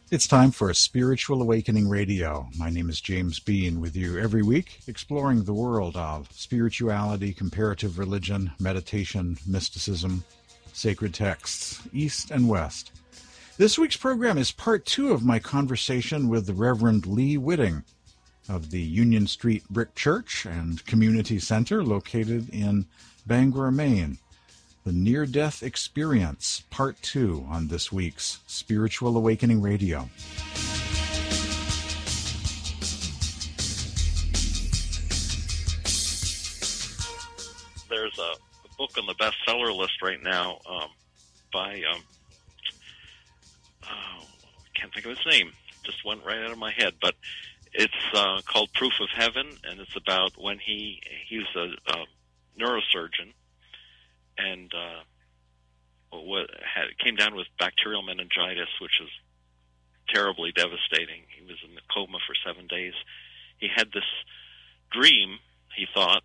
It's time for Spiritual Awakening Radio. My name is James Bean, with you every week, exploring the world of spirituality, comparative religion, meditation, mysticism, sacred texts, East and West. This week's program is part 2 of my conversation with the Reverend Lee Whitting of the Union Street Brick Church and Community Center located in Bangor, Maine. The Near-Death Experience, Part 2 on this week's Spiritual Awakening Radio. There's a book on the bestseller list right now by, I can't think of his name, just went right out of my head, but it's called Proof of Heaven, and it's about when he's a neurosurgeon, and came down with bacterial meningitis, which is terribly devastating. He was in a coma for 7 days. He had this dream, he thought,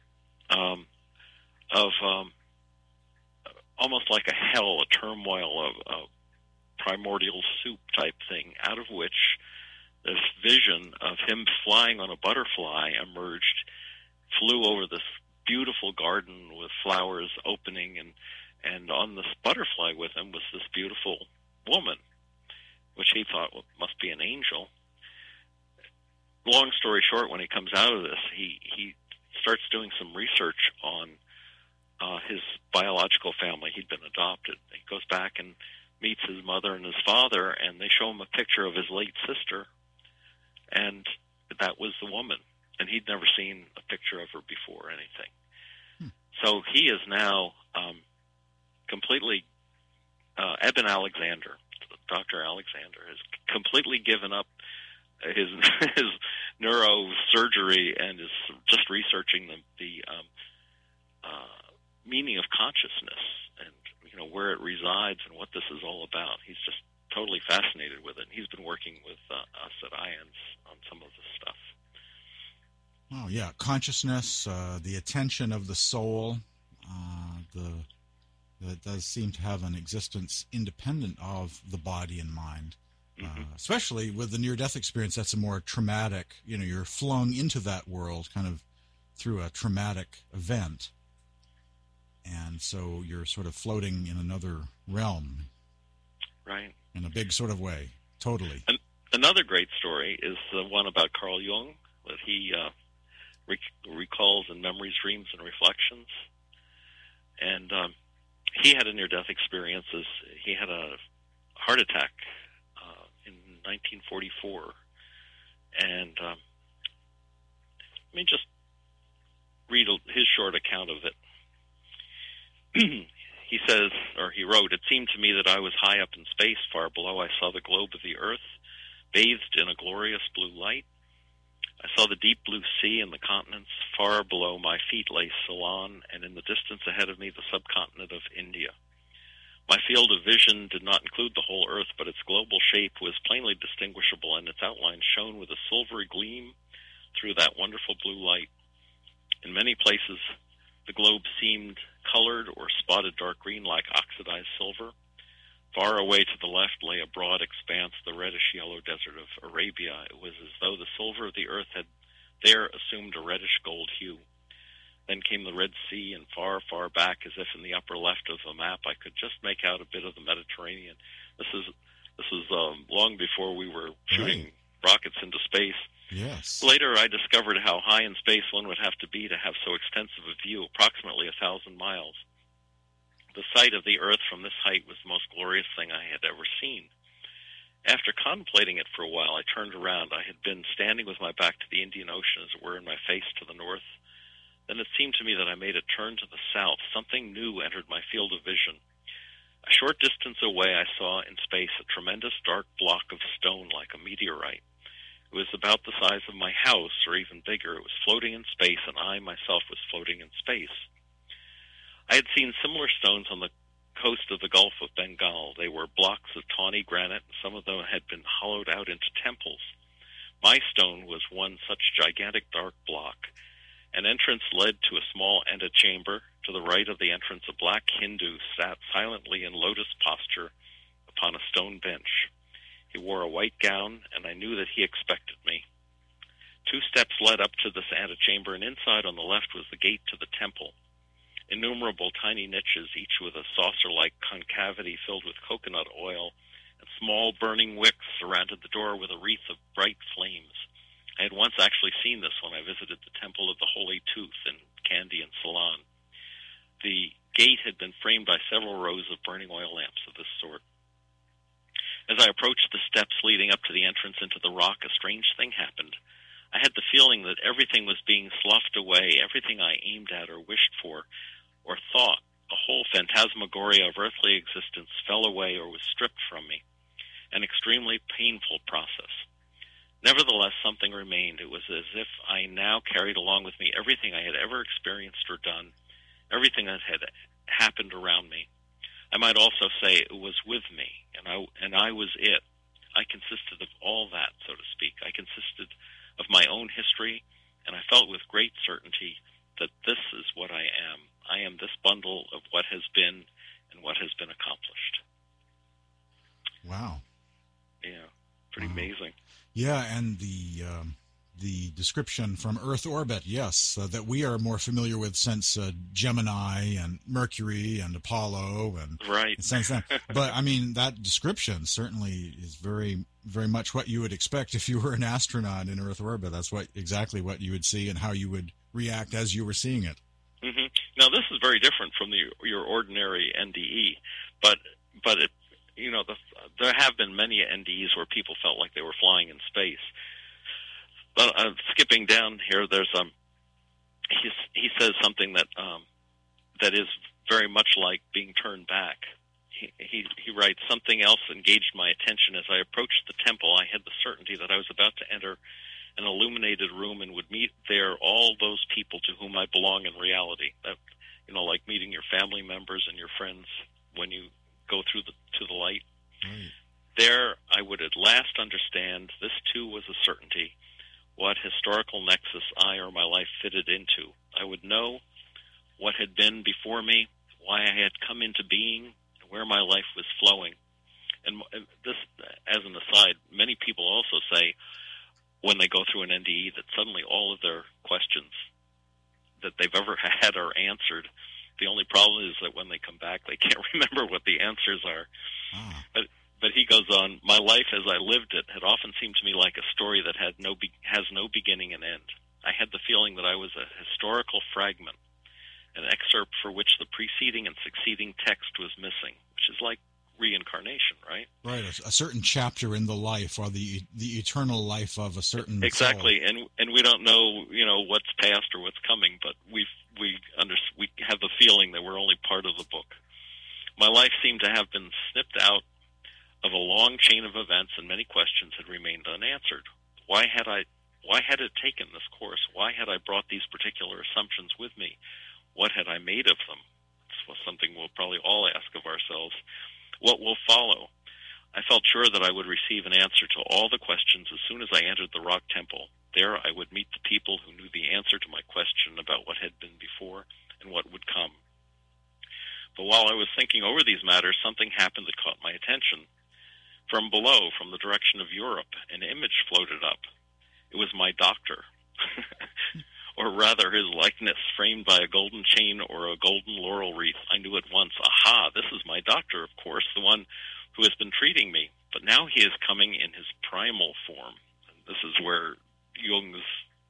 of almost like a hell, a turmoil of primordial soup type thing, out of which this vision of him flying on a butterfly emerged, flew over this beautiful garden with flowers opening, and on this butterfly with him was this beautiful woman, which he thought must be an angel. Long story short, when he comes out of this, he starts doing some research on his biological family. He'd been adopted. He goes back and meets his mother and his father, and they show him a picture of his late sister, and that was the woman. And he'd never seen a picture of her before or anything. So he is now completely, Eben Alexander, Dr. Alexander, has completely given up his neurosurgery and is just researching the meaning of consciousness and, where it resides and what this is all about. He's just totally fascinated with it. He's been working with us at IANDS on some of this stuff. Oh, yeah, consciousness, the attention of the soul, that does seem to have an existence independent of the body and mind. Especially with the near-death experience, that's a more traumatic, you're flung into that world kind of through a traumatic event. And so you're sort of floating in another realm. Right. In a big sort of way. Totally. Another great story is the one about Carl Jung, that he recalls in Memories, Dreams, and Reflections. And he had a near-death experience. He had a heart attack in 1944. And let me just read his short account of it. He says, or he wrote, "It seemed to me that I was high up in space. Far below I saw the globe of the Earth, bathed in a glorious blue light. I saw the deep blue sea and the continents. Far below my feet lay Ceylon, and in the distance ahead of me the subcontinent of India. My field of vision did not include the whole Earth, but its global shape was plainly distinguishable, and its outline shone with a silvery gleam through that wonderful blue light. In many places the globe seemed colored or spotted dark green like oxidized silver. Far away to the left lay a broad expanse, the reddish-yellow desert of Arabia. It was as though the silver of the earth had there assumed a reddish-gold hue. Then came the Red Sea, and far, far back, as if in the upper left of the map, I could just make out a bit of the Mediterranean." This is long before we were shooting rockets into space. Yes. Later, I discovered how high in space one would have to be to have so extensive a view, approximately 1,000 miles. The sight of the Earth from this height was the most glorious thing I had ever seen. After contemplating it for a while, I turned around. I had been standing with my back to the Indian Ocean, as it were, and my face to the north. Then it seemed to me that I made a turn to the south. Something new entered my field of vision. A short distance away, I saw in space a tremendous dark block of stone like a meteorite. It was about the size of my house, or even bigger. It was floating in space, and I myself was floating in space. I had seen similar stones on the coast of the Gulf of Bengal. They were blocks of tawny granite, and some of them had been hollowed out into temples. My stone was one such gigantic dark block. An entrance led to a small antechamber. To the right of the entrance, a black Hindu sat silently in lotus posture upon a stone bench. He wore a white gown, and I knew that he expected me. 2 steps led up to this antechamber, and inside on the left was the gate to the temple. Innumerable tiny niches, each with a saucer-like concavity filled with coconut oil, and small burning wicks surrounded the door with a wreath of bright flames. I had once actually seen this when I visited the Temple of the Holy Tooth in Kandy and Ceylon. The gate had been framed by several rows of burning oil lamps of this sort. As I approached the steps leading up to the entrance into the rock, a strange thing happened. I had the feeling that everything was being sloughed away, everything I aimed at or wished for or thought. A whole phantasmagoria of earthly existence fell away or was stripped from me, an extremely painful process. Nevertheless, something remained. It was as if I now carried along with me everything I had ever experienced or done, everything that had happened around me. I might also say it was with me, and I was it. I consisted of all that, so to speak. I consisted of my own history, and I felt with great certainty that this is what I am. I am this bundle of what has been and what has been accomplished. Wow. Yeah, pretty amazing. Yeah, and the description from Earth orbit, yes, that we are more familiar with since Gemini and Mercury and Apollo and right. Since then. But I mean, that description certainly is very, very much what you would expect if you were an astronaut in Earth orbit. That's exactly what you would see and how you would react as you were seeing it. Mm-hmm. Now, this is very different from your ordinary NDE, but it, there have been many NDEs where people felt like they were flying in space. But skipping down here, there's he says something that is very much like being turned back. He writes, something else engaged my attention as I approached the temple. I had the certainty that I was about to enter an illuminated room and would meet there all those people to whom I belong in reality. That, like meeting your family members and your friends when you go through to the light. Right. There, I would at last understand, this too was a certainty, what historical nexus I or my life fitted into. I would know what had been before me, why I had come into being, where my life was flowing. And this, as an aside, many people also say when they go through an NDE that suddenly all of their questions that they've ever had are answered. The only problem is that when they come back, they can't remember what the answers are. Ah. But he goes on, my life as I lived it had often seemed to me like a story that has no beginning and end. I had the feeling that I was a historical fragment, an excerpt for which the preceding and succeeding text was missing, which is like reincarnation, right? Right, a certain chapter in the life or the eternal life of a certain exactly, soul. And we don't know what's past or what's coming, but we have the feeling that we're only part of the book. My life seemed to have been snipped out of a long chain of events, and many questions had remained unanswered. Why had it taken this course? Why had I brought these particular assumptions with me? What had I made of them? It's something we'll probably all ask of ourselves. What will follow? I felt sure that I would receive an answer to all the questions as soon as I entered the rock temple. There I would meet the people who knew the answer to my question about what had been before and what would come. But while I was thinking over these matters, something happened that caught my attention. From below, from the direction of Europe, an image floated up. It was my doctor, or rather his likeness, framed by a golden chain or a golden laurel wreath. I knew at once, aha, this is my doctor, of course, the one who has been treating me. But now he is coming in his primal form. And this is where Jung's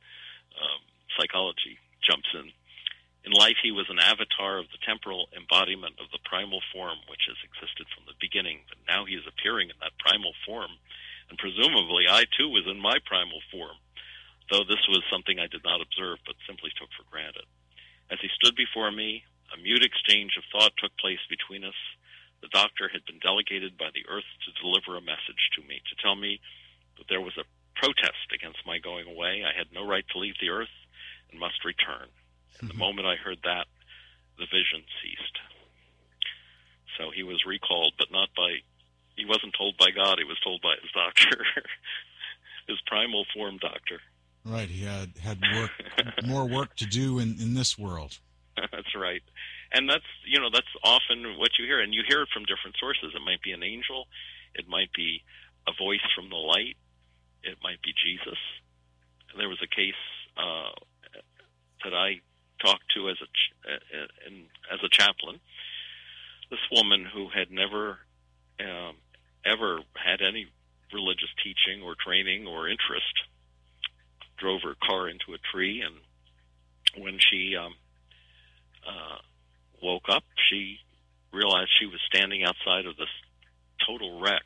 psychology jumps in. In life, he was an avatar of the temporal embodiment of the primal form which has existed from the beginning. But now he is appearing in that primal form, and presumably I too was in my primal form, though this was something I did not observe but simply took for granted. As he stood before me, a mute exchange of thought took place between us. The doctor had been delegated by the earth to deliver a message to me, to tell me that there was a protest against my going away. I had no right to leave the earth and must return. And the moment I heard that, the vision ceased. So he was recalled, but he wasn't told by God, he was told by his doctor, his primal form doctor. Right, he had more work to do in this world. That's right. And that's often what you hear, and you hear it from different sources. It might be an angel, it might be a voice from the light. It might be Jesus. And there was a case that I talked to as a chaplain. This woman who had never ever had any religious teaching or training or interest drove her car into a tree, and when she woke up, she realized she was standing outside of this total wreck.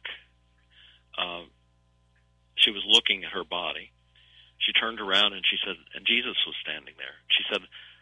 She was looking at her body. She turned around and she said, and Jesus was standing there. She said,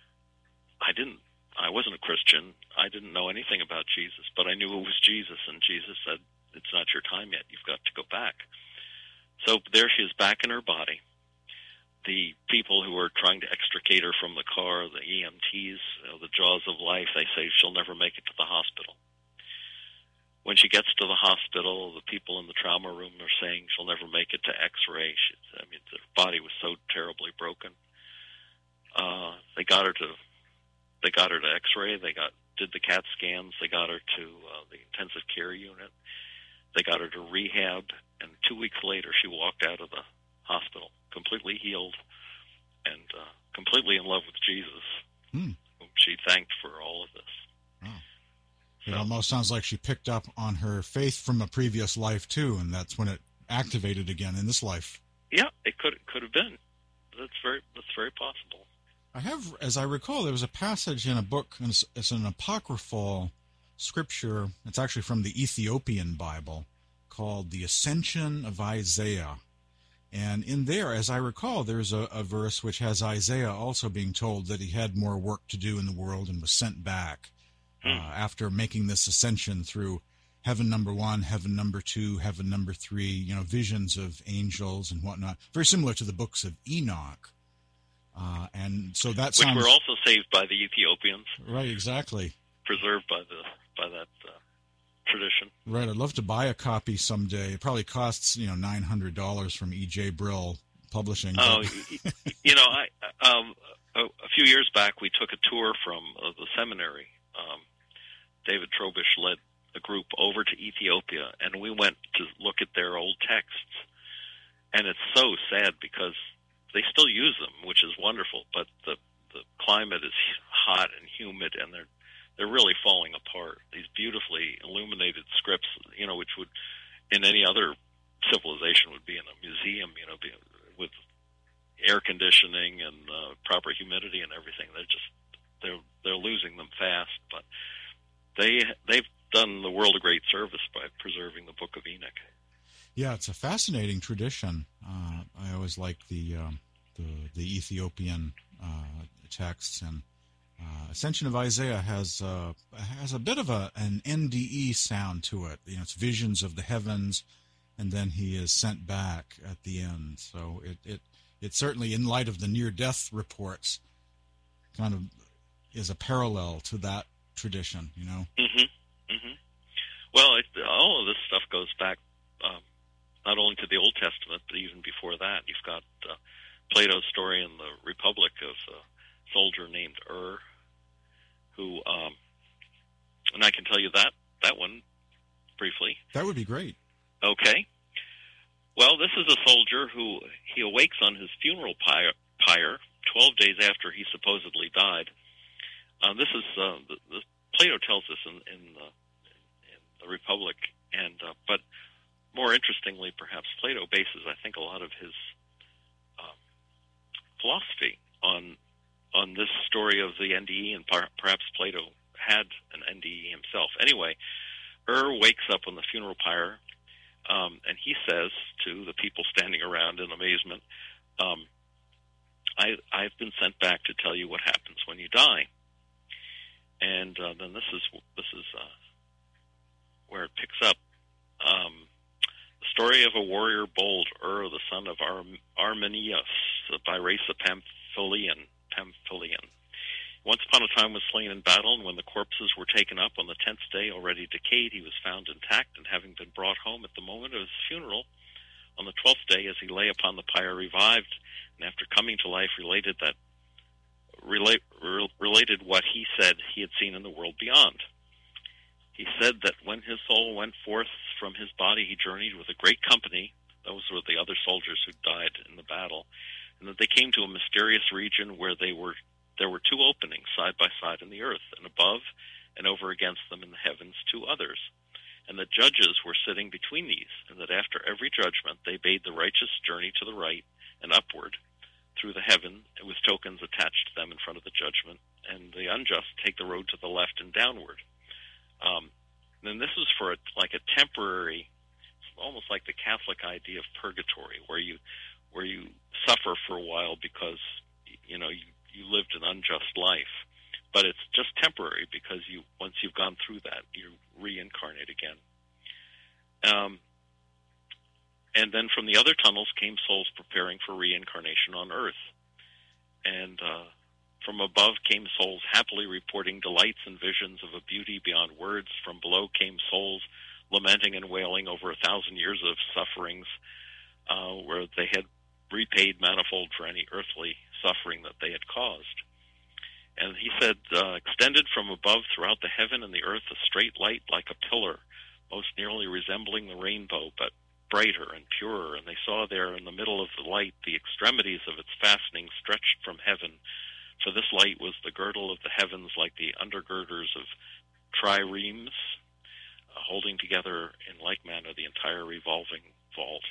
I wasn't a Christian. I didn't know anything about Jesus, but I knew it was Jesus, and Jesus said, it's not your time yet. You've got to go back. So there she is back in her body. The people who are trying to extricate her from the car, the EMTs, the jaws of life, they say she'll never make it to the hospital. When she gets to the hospital, the people in the trauma room are saying she'll never make it to X-ray. Her body was so terribly broken. They got her to X-ray. They did the CAT scans. They got her to the intensive care unit. They got her to rehab, and 2 weeks later, she walked out of the hospital, completely healed and completely in love with Jesus, whom she thanked for all of this. Wow. It almost sounds like she picked up on her faith from a previous life, too, and that's when it activated again in this life. Yeah, it could have been. That's very possible. I have, as I recall, there was a passage in a book, and it's an apocryphal scripture. It's actually from the Ethiopian Bible, called The Ascension of Isaiah. And in there, as I recall, there's a verse which has Isaiah also being told that he had more work to do in the world and was sent back after making this ascension through heaven number 1, heaven number 2, heaven number 3, visions of angels and whatnot. Very similar to the books of Enoch. And so that sounds... Which were also saved by the Ethiopians. Right, exactly. Preserved by that tradition. Right, I'd love to buy a copy someday. It probably costs, $900 from E.J. Brill Publishing. Oh, a few years back we took a tour from the seminary. David Trobish led a group over to Ethiopia, and we went to look at their old texts. And it's so sad because they still use them, which is wonderful, but the climate is hot and humid, and they're really falling apart. These beautifully illuminated scripts, which would, in any other civilization, would be in a museum, with air conditioning and proper humidity and everything. They're losing them fast, but they've done the world a great service by preserving the Book of Enoch. Yeah, it's a fascinating tradition. I always like the Ethiopian texts, and Ascension of Isaiah has a bit of an NDE sound to it. It's visions of the heavens, and then he is sent back at the end. So it certainly, in light of the near-death reports, kind of is a parallel to that tradition. Well, all of this stuff goes back not only to the Old Testament, but even before that. You've got Plato's story in the Republic of a soldier named who, and I can tell you that one briefly. That would be great. Okay. Well, this is a soldier who he awakes on his funeral pyre 12 days after he supposedly died. This is Plato tells us in the Republic, and but more interestingly, perhaps Plato bases, I think, a lot of his philosophy on this story of the NDE, and perhaps Plato had an NDE himself. Anyway, wakes up on the funeral pyre, and he says to the people standing around in amazement, I've been sent back to tell you what happens when you die. And then this is where it picks up. The story of a warrior bold, the son of Arminius, by race of Pamphylian. Once upon a time was slain in battle, and when the corpses were taken up on the 10th day, already decayed, he was found intact, and having been brought home at the moment of his funeral, on the 12th day, as he lay upon the pyre, revived, and after coming to life, related what he said he had seen in the world beyond. he said that when his soul went forth from his body, he journeyed with a great company. Those were the other soldiers who died in the battle. And that they came to a mysterious region where there were two openings side by side in the earth, and above and over against them in the heavens two others. And the judges were sitting between these, and that after every judgment they bade the righteous journey to the right and upward through the heaven, with tokens attached to them in front of the judgment, and the unjust take the road to the left and downward. And this is for like a temporary, almost like the Catholic idea of purgatory, where you suffer for a while because you lived an unjust life, but it's just temporary because once you've gone through that, you reincarnate again. And then from the other tunnels came souls preparing for reincarnation on earth, and from above came souls happily reporting delights and visions of a beauty beyond words. From below came souls lamenting and wailing over 1,000 years of sufferings, where they had repaid manifold for any earthly suffering that they had caused. And he said, extended from above throughout the heaven and the earth a straight light like a pillar, most nearly resembling the rainbow, but brighter and purer. And they saw there in the middle of the light the extremities of its fastening stretched from heaven. For this light was the girdle of the heavens, like the undergirders of triremes, holding together in like manner the entire revolving vault.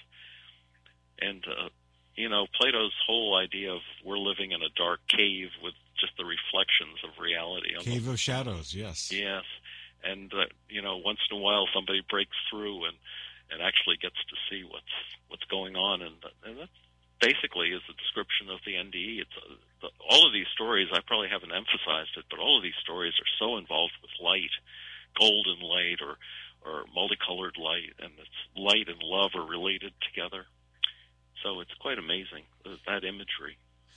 And Plato's whole idea of we're living in a dark cave with just the reflections of reality. Cave of shadows, yes. Yes. And, once in a while somebody breaks through and actually gets to see what's going on. And that basically is the description of the NDE. It's all of these stories, I probably haven't emphasized it, but all of these stories are so involved with light, golden light or multicolored light, and it's light and love are related together. So it's quite amazing, that imagery.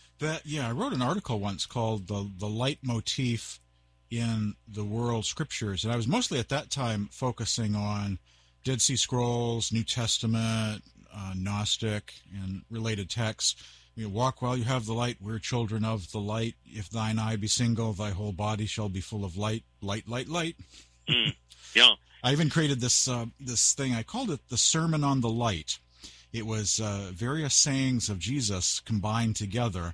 I wrote an article once called The Light Motif in the World Scriptures, and I was mostly at that time focusing on Dead Sea Scrolls, New Testament, Gnostic, and related texts. Walk while you have the light, we're children of the light. If thine eye be single, thy whole body shall be full of light, light, light, light. Yeah. I even created this thing, I called it the Sermon on the Light. It was various sayings of Jesus combined together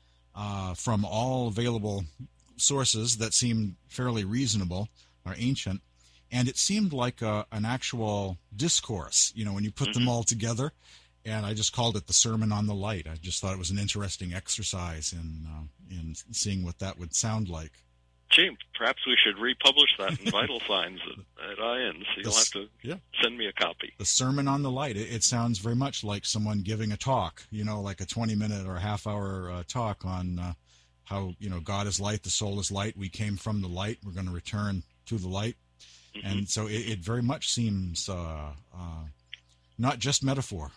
from all available sources that seemed fairly reasonable or ancient, and it seemed like an actual discourse, when you put them all together, and I just called it the Sermon on the Light. I just thought it was an interesting exercise in seeing what that would sound like. Gee, perhaps we should republish that in Vital Signs at IN, so you'll have to send me a copy. The Sermon on the Light. It sounds very much like someone giving a talk, like a 20-minute or half-hour talk on how, God is light, the soul is light, we came from the light, we're going to return to the light. Mm-hmm. And so it very much seems not just metaphor.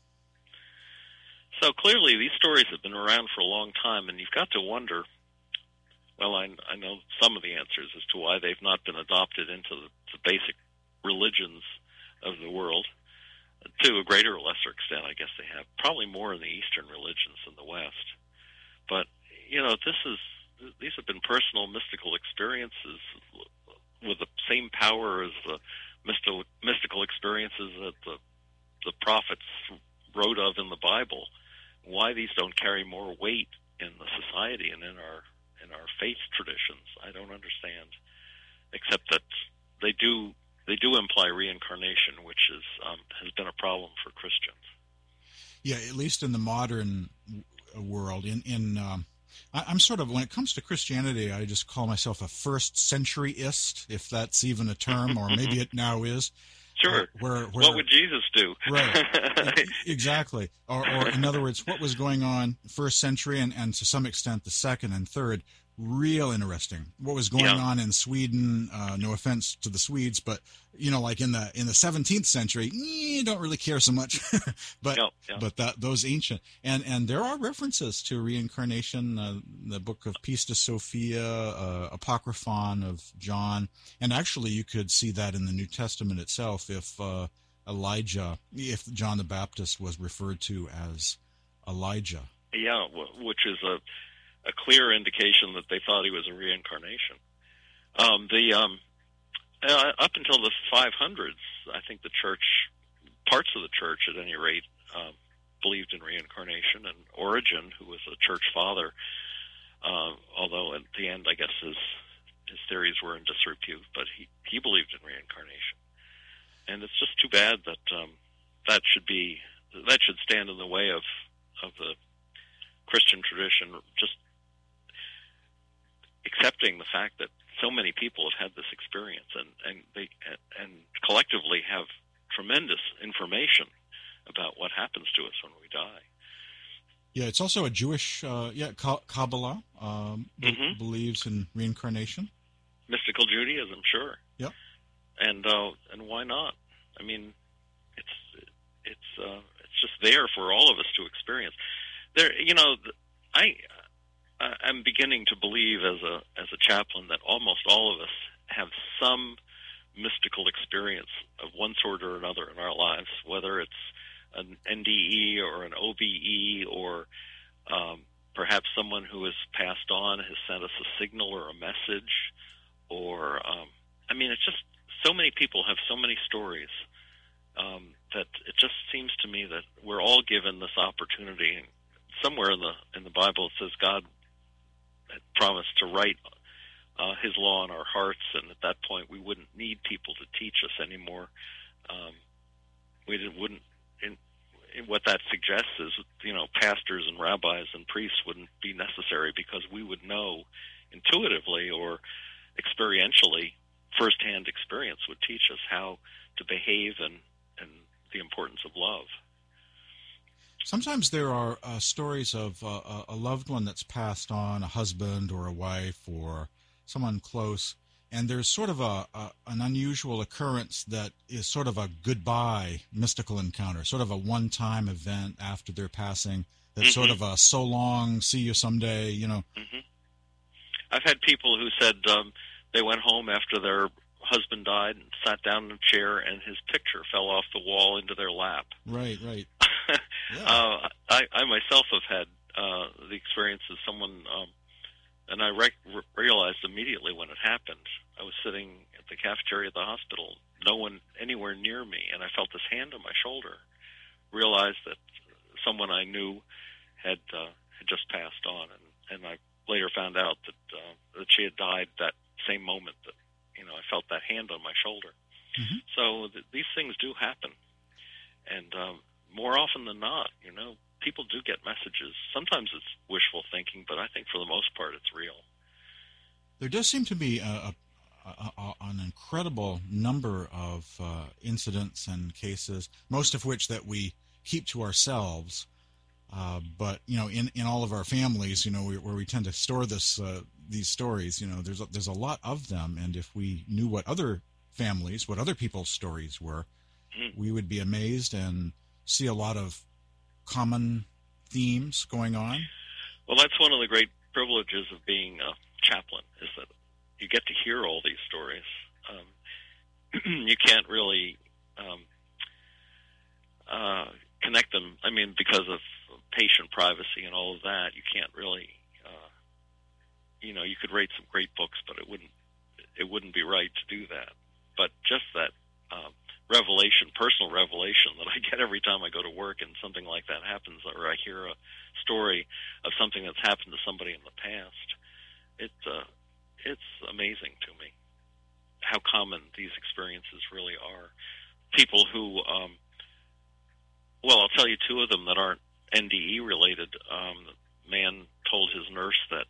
So clearly these stories have been around for a long time, and you've got to wonder, well, I know some of the answers as to why they've not been adopted into the basic religions of the world. To a greater or lesser extent, I guess they have. Probably more in the Eastern religions than the West. But, these have been personal mystical experiences with the same power as the mystical experiences that the prophets wrote of in the Bible. Why these don't carry more weight in the society and in our faith traditions, I don't understand. Except that they do imply reincarnation, which has been a problem for Christians. Yeah, at least in the modern world. I'm sort of, when it comes to Christianity, I just call myself a first-centuryist, if that's even a term, or maybe it now is. Sure. What would Jesus do? Right. Exactly. Or in other words, what was going on first century and to some extent the second and third, real interesting. What was going on in Sweden, no offense to the Swedes, but like in the 17th century, don't really care so much. but those ancient and there are references to reincarnation, the book of Pistis Sophia, Apocryphon of John, and actually you could see that in the New Testament itself if John the Baptist was referred to as Elijah. Yeah, which is a clear indication that they thought he was a reincarnation. Up until the 500s, I think the church, parts of the church at any rate, believed in reincarnation. And Origen, who was a church father, although at the end, I guess his theories were in disrepute, but he believed in reincarnation. And it's just too bad that that should stand in the way of the Christian tradition, just accepting the fact that so many people have had this experience, and they collectively have tremendous information about what happens to us when we die. Yeah, it's also a Jewish, Kabbalah believes in reincarnation. Mystical Judaism, sure. Yeah. And why not? I mean, it's just there for all of us to experience. I'm beginning to believe as a chaplain that almost all of us have some mystical experience of one sort or another in our lives, whether it's an NDE or an OBE or perhaps someone who has passed on has sent us a signal or a message, or it's just so many people have so many stories that it just seems to me that we're all given this opportunity. Somewhere in the Bible it says God had promised to write His law in our hearts, and at that point we wouldn't need people to teach us anymore. What that suggests is, pastors and rabbis and priests wouldn't be necessary because we would know intuitively or experientially. First-hand experience would teach us how to behave and the importance of love. Sometimes there are stories of a loved one that's passed on, a husband or a wife or someone close, and there's sort of an unusual occurrence that is sort of a goodbye mystical encounter, sort of a one-time event after their passing that's sort of a so long, see you someday, I've had people who said they went home after their husband died and sat down in a chair and his picture fell off the wall into their lap. Right. Yeah. I myself have had the experience of someone, and I realized immediately when it happened. I was sitting at the cafeteria at the hospital, no one anywhere near me, and I felt this hand on my shoulder. Realized that someone I knew had just passed on, and I later found out that she had died that same moment that I felt that hand on my shoulder. Mm-hmm. So these things do happen, and more often than not, people do get messages. Sometimes it's wishful thinking, but I think for the most part it's real. There does seem to be an incredible number of incidents and cases, most of which that we keep to ourselves. But in all of our families, where we tend to store these stories, there's a lot of them. And if we knew what other people's stories were, we would be amazed and see a lot of common themes going on. Well, that's one of the great privileges of being a chaplain, is that you get to hear all these stories. You can't really connect them. I mean, because of patient privacy and all of that, you can't really. You could write some great books, but it wouldn't be right to do that. But just that personal revelation that I get every time I go to work and something like that happens, or I hear a story of something that's happened to somebody in the past, it's amazing to me how common these experiences really are. People who, I'll tell you two of them that aren't NDE related. The man told his nurse that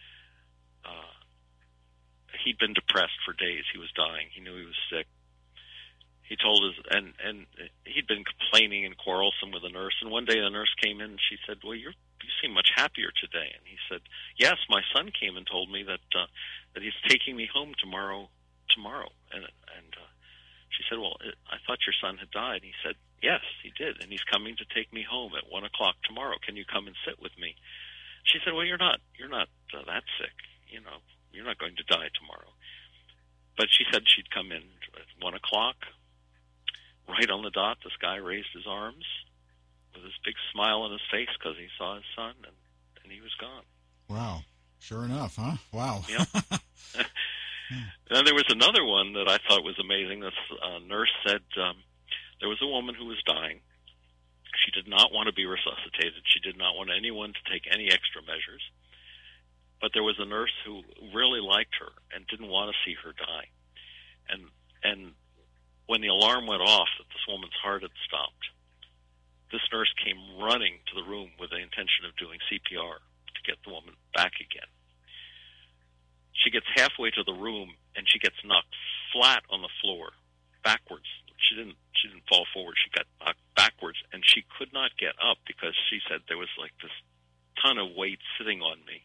he'd been depressed for days. He was dying. He knew he was sick. He told and he'd been complaining and quarrelsome with the nurse. And one day the nurse came in and she said, "Well, you seem much happier today." And he said, "Yes, my son came and told me that he's taking me home tomorrow." And she said, "Well, I thought your son had died." And he said, "Yes, he did, and he's coming to take me home at 1:00 tomorrow. Can you come and sit with me?" She said, "Well, you're not that sick. You're not going to die tomorrow." But she said she'd come in at 1:00. Right on the dot, this guy raised his arms with this big smile on his face because he saw his son, and he was gone. Wow. Sure enough, huh? Wow. Yeah. And there was another one that I thought was amazing. This nurse said there was a woman who was dying. She did not want to be resuscitated. She did not want anyone to take any extra measures. But there was a nurse who really liked her and didn't want to see her die. And when the alarm went off that this woman's heart had stopped, this nurse came running to the room with the intention of doing CPR to get the woman back again. She gets halfway to the room and she gets knocked flat on the floor, backwards. She didn't fall forward. She got knocked backwards, and she could not get up because she said there was like this ton of weight sitting on me.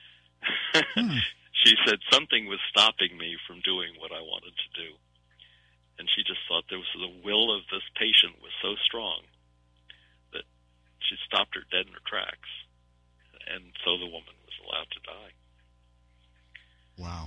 She said something was stopping me from doing what I wanted to do. And she just thought the will of this patient was so strong that she stopped her dead in her tracks. And so the woman was allowed to die. Wow.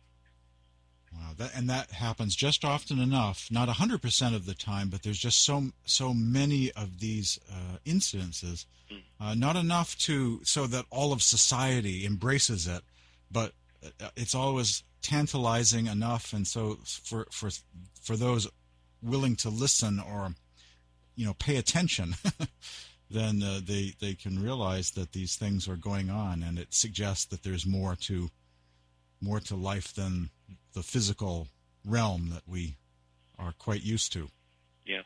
That happens just often enough, not 100% of the time, but there's just so many of these incidences, not enough so that all of society embraces it, but it's always tantalizing enough, and so for those willing to listen or pay attention, then they can realize that these things are going on, and it suggests that there's more to life than the physical realm that we are quite used to. Yes.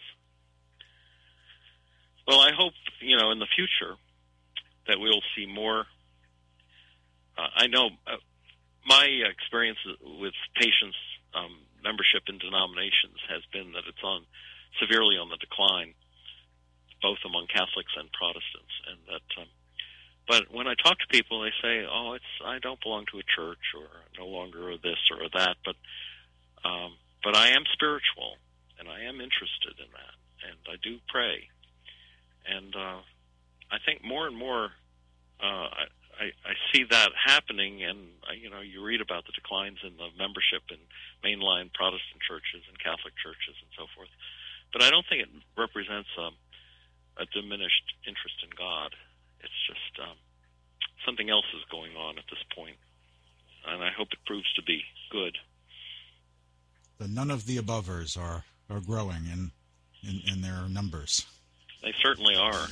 Well, I hope, in the future that we'll see more. I know my experience with patients' membership in denominations has been that it's severely on the decline, both among Catholics and Protestants, and that. But when I talk to people, they say, "Oh, I don't belong to a church, or no longer this or that." But I am spiritual, and I am interested in that, and I do pray, and I think more and more I see that happening, and you read about the declines in the membership in mainline Protestant churches and Catholic churches and so forth. But I don't think it represents a diminished interest in God. It's just something else is going on at this point, and I hope it proves to be good. The none of the abovers are growing in their numbers. They certainly are.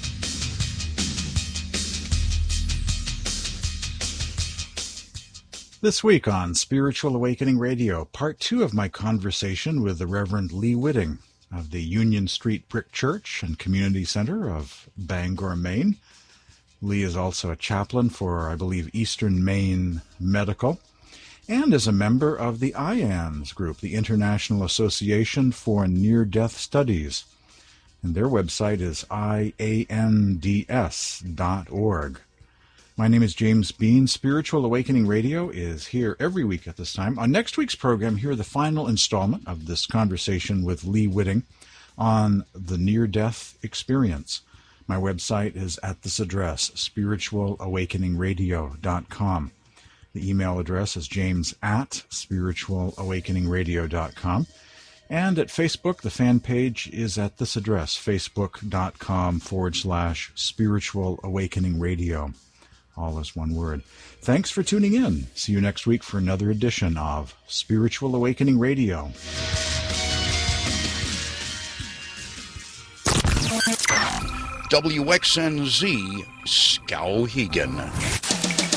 This week on Spiritual Awakening Radio, part 2 of my conversation with the Reverend Lee Whitting of the Union Street Brick Church and Community Center of Bangor, Maine. Lee is also a chaplain for, I believe, Eastern Maine Medical, and is a member of the IANDS group, the International Association for Near-Death Studies. And their website is iands.org. My name is James Bean. Spiritual Awakening Radio is here every week at this time. On next week's program, hear the final installment of this conversation with Lee Whitting on the near-death experience. My website is at this address, spiritualawakeningradio.com. The email address is james@spiritualawakeningradio.com. And at Facebook, the fan page is at this address, facebook.com/Spiritual Awakening Radio. All is one word. Thanks for tuning in. See you next week for another edition of Spiritual Awakening Radio. WXNZ Skowhegan.